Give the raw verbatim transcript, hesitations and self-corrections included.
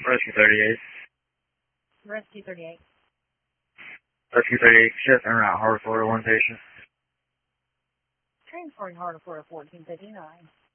Rescue thirty-eight. Rescue thirty-eight. Rescue thirty-eight, shift en route, Harbor, Florida, one patient. Transporting Harbor, Florida, fourteen fifty-nine.